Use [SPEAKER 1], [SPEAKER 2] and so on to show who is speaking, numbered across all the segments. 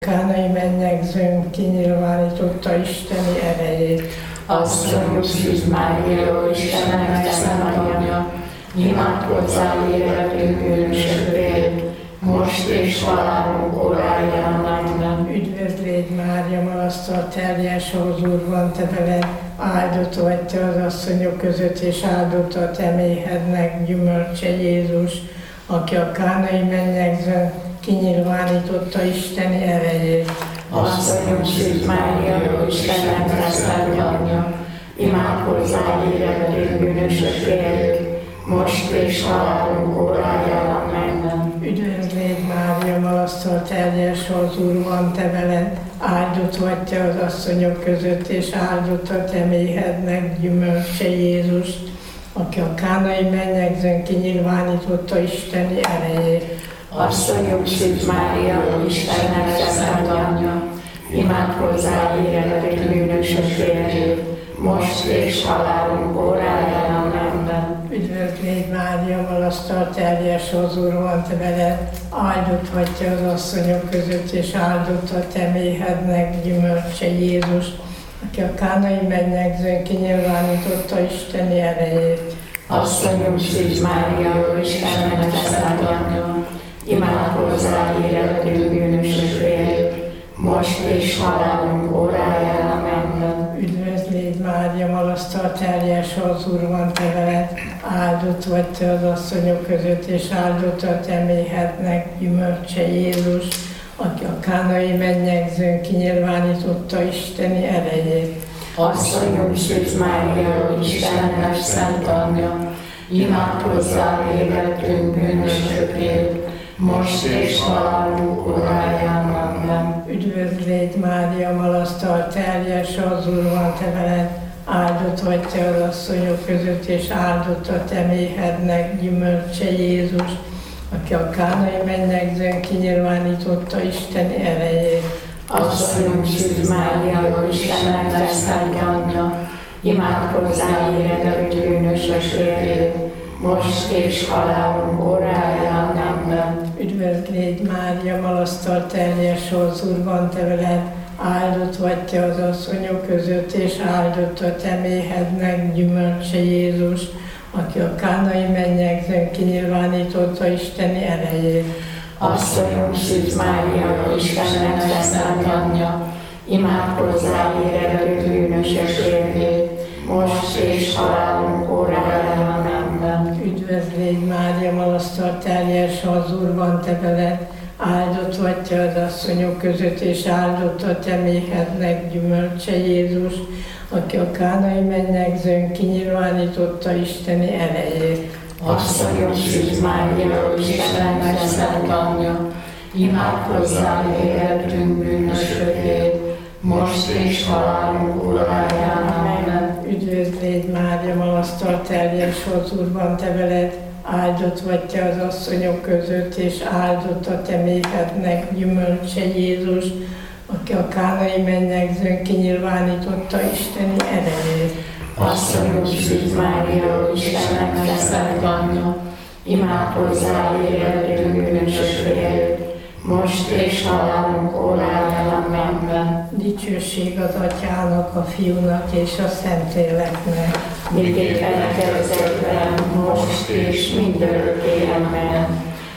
[SPEAKER 1] kánai mennyegzőn kinyilvánította Isteni erejét.
[SPEAKER 2] Asszonyok Szűz Mária, Istennek szent anyja, imádkozzál életünk bűnösökért, most és halálunk óráján. Amen.
[SPEAKER 1] Üdvözd légy, Mária, magasztal teljes, az Úr van te veled, áldott vagy te az asszonyok között, és áldott a te méhednek gyümölcse Jézus, aki a kánai mennyegzőn kinyilvánította Isteni erejét.
[SPEAKER 2] Asszonyok Szűz Mária, Istennek szent anyja, imádkozzál életünk bűnösökért, most és halálunk óráján. Amen.
[SPEAKER 1] Üdvözd légy, Mária, magasztal teljes, az Úr van te veled, áldott vagy te az asszonyok között, és áldott a te méhednek gyümölcse Jézus, aki a kánai mennyegzőn kinyilvánította Isteni erejét.
[SPEAKER 2] Asszonyok Szűz Mária, Istennek szent anyja, imádkozzál életünk bűnösökért, most és halálunk óráján. Amen.
[SPEAKER 1] Üdvözd légy, Mária, magasztal teljes, az Úr van te veled, áldott vagy te az asszonyok között, és áldott a te méhednek gyümölcse Jézus, aki a kánai mennyegzőn kinyilvánította Isteni erejét.
[SPEAKER 2] Asszonyok Szűz Mária, Istennek szent anyja, imádkozzál életünk bűnösökért, most és halálunk óráján. Amen.
[SPEAKER 1] Üdvözd légy, Mária, magasztal teljes, az Úr van te veled, áldott vagy te az asszonyok között, és áldott a te méhednek gyümölcse Jézus, aki a kánai mennyegzőn kinyilvánította Isteni erejét.
[SPEAKER 2] Asszonyok Szűz Mária, Istennek szent anyja, imádkozzál életünk bűnösökért, most és halálunk óráján. Amen.
[SPEAKER 1] Üdvözd légy, Mária, magasztal teljes, az Úr van te veled, áldott vagy te az asszonyok között, és áldott a te méhednek gyümölcse Jézus, aki a kánai mennyegzőn kinyilvánította Isteni erejét.
[SPEAKER 2] Asszonyok Szűz Mária, Istennek szent anyja, imádkozzál életünk bűnösökért, most és halálunk óráján. Amen.
[SPEAKER 1] Üdvözd légy, Mária, magasztal teljes, az Úr van te veled, áldott vagy te az asszonyok között, és áldott a te méhednek gyümölcse Jézus, aki a kánai mennyegzőn kinyilvánította Isteni erejét.
[SPEAKER 2] Asszonyok Szűz Mária, Istennek szent anyja, imádkozzál életünk bűnösökért, most és halálunk óráján. Amen.
[SPEAKER 1] Üdvözd légy, Mária, magasztal teljes, az Úr van te veled, áldott vagy te az asszonyok között, és áldott a te méhednek gyümölcse Jézus, aki a kánai mennyegzőn kinyilvánította Isteni erejét.
[SPEAKER 2] Asszonyok Szűz Mária, Istennek szent anyja, imádkozzál életünk bűnösökért, most és halálunk óráján. Amen.
[SPEAKER 1] Üdvözd légy, Mária, magasztal teljes, az Úr van te veled, áldott vagy te az asszonyok között, és áldott a te méhednek gyümölcse Jézus, aki a kánai mennyegzőn kinyilvánította Isteni erejét.
[SPEAKER 2] Asszonyok Szűz Mária, Istennek szent anyja, imádkozzál életünk bűnösökért, most és halálunk óráján. Amen.
[SPEAKER 1] Dicsőség az Atyának, a Fiúnak és a Szentléleknek.
[SPEAKER 2] Mindéken kezdetben, most és mindörökké. Amen.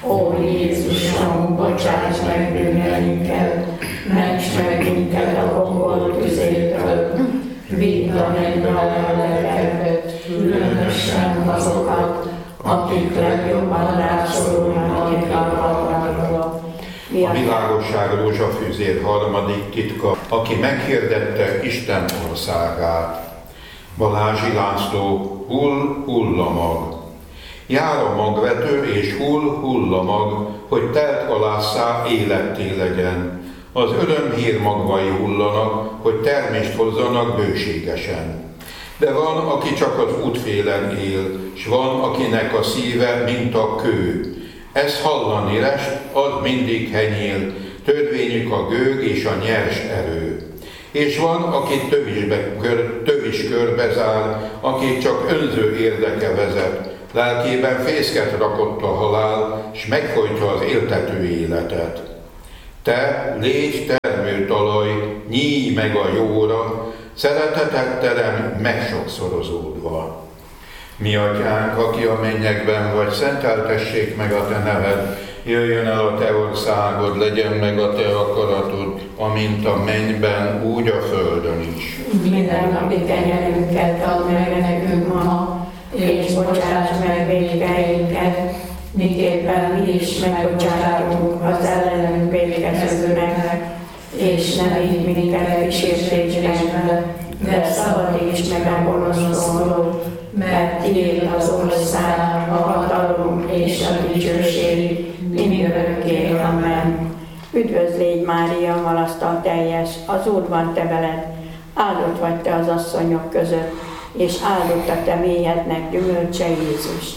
[SPEAKER 2] Ó Jézusom, bocsáss meg bűneinket, ments meg minket a pokol tüzétől, vidd a mennybe a lelkeket, különösen azokat, akik legjobban rászorulnak a halálra.
[SPEAKER 3] A világosság rózsafűzér harmadik titka, aki meghirdette Isten országát. Balázsi László, hull, hullamag. Jár a magvető és hull, hullamag, hogy telt alásszá életté legyen. Az örömhír magvai hullanak, hogy termést hozzanak bőségesen. De van, aki csak az útfélen él, s van, akinek a szíve, mint a kő. Ez hallani rest, az mindig henyél, törvényük a gőg és a nyers erő. És van, aki tövis körbezár, aki csak önző érdeke vezet, lelkében fészket rakott a halál, s megfojtja az éltető életet. Te légy híj meg a jóra, szeretetettelen megsokszorozódva. Mi atyánk, aki a mennyekben vagy, szenteltessék meg a te neved, jöjjön el a te országod, legyen meg a te akaratod, amint a mennyben, úgy a földön is.
[SPEAKER 2] Minden napi kenyerünket add meg nekünk ma, és bocsáss meg vétkeinket, miképpen mi is megbocsátunk az ellenünk vétkezőknek, és ne vigy minket kísértésbe, de szabadíts meg a gonosztól, mert tiéd az ország, a hatalom és a dicsőség mindörökké. Amen.
[SPEAKER 4] Üdvözl légy, Mária, malasztal teljes, az Úr van te veled, áldott vagy te az asszonyok között, és áldott a te mélyednek gyümölcse Jézus.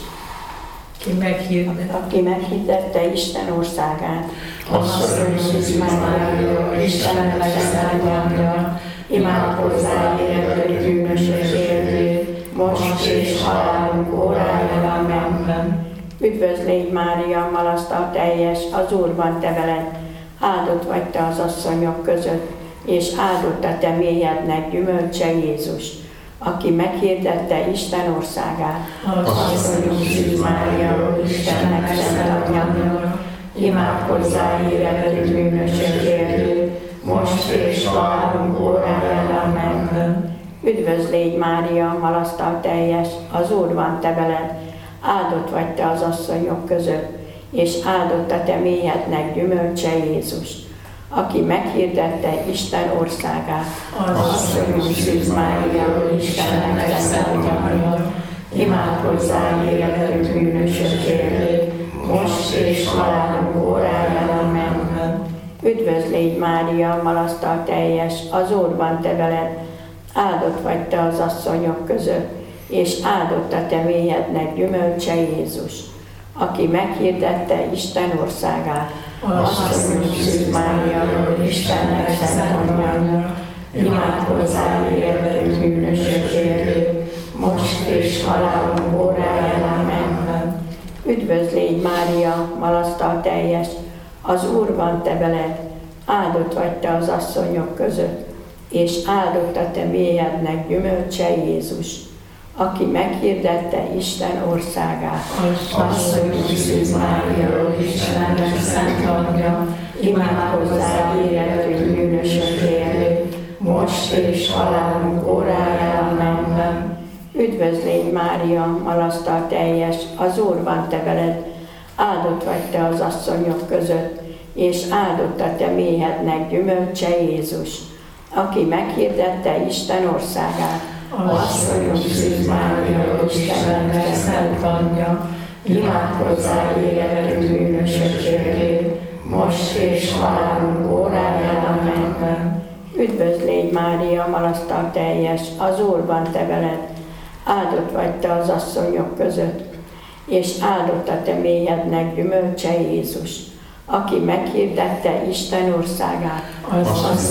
[SPEAKER 4] Aki meghirdette Isten országát.
[SPEAKER 2] Asszony Szűz Mária, Isten megszállja, imádkozzál érted bűnösökért, most és halálunk óráján. Amen.
[SPEAKER 4] Üdvözl légy, Mária, malasztal teljes, az Úr van te veled, áldott vagy te az asszonyok között, és áldott a te mélyednek gyümölcse Jézus, aki meghirdette Isten országát.
[SPEAKER 2] Asszonyunk Szűz Mária, Istennek szent anyja, imádkozzál érted bűnösökért, most és halálunk óráján. Amen.
[SPEAKER 4] Üdvözl légy, Mária, malasztal teljes, az Úr van te veled, áldott vagy te az asszonyok között, és áldott a te mélyednek gyümölcse Jézus, aki meghirdette Isten országát.
[SPEAKER 2] Asszonyunk Szűz Mária, Istennek szent anyja, imádkozzál érted bűnösökért, most és halálunk óráján. Amen.
[SPEAKER 4] Üdvözl légy, Mária, malasztal teljes, az Úr van te veled, áldott vagy te az asszonyok között, és áldott a te mélyednek gyümölcse Jézus, aki meghirdette Isten országát.
[SPEAKER 2] Asszonyunk Szűz Mária, Istennek szent anyja, imádkozzál érted bűnösökért, most és halálunk óráján. Amen.
[SPEAKER 4] Üdvözl légy, Mária, malasztal teljes, az Úr van te veled, áldott vagy te az asszonyok között, és áldott a te mélyednek gyümölcse Jézus, aki meghirdette Isten országát.
[SPEAKER 2] Asszonyunk Szűz Mária, Istennek szent anyja, imádkozzál érted bűnösökért, most és halálunk óráján. Amen.
[SPEAKER 4] Üdvözl légy, Mária, malasztal teljes, az Úr van te veled, áldott vagy te az asszonyok között, és áldott a te mélyednek gyümölcse Jézus, aki meghirdette Isten országát.
[SPEAKER 2] Asszonyunk Szűz Mária, Istennek szent anyja, imádkozzál érted bűnösökért, most és halálunk óráján. Amen.
[SPEAKER 4] Üdvözl légy, Mária, malasztal teljes, az Úr van te veled, áldott vagy te az asszonyok között, és áldott a te mélyednek gyümölcse Jézus, aki meghirdette Isten országát.
[SPEAKER 2] Asszonyunk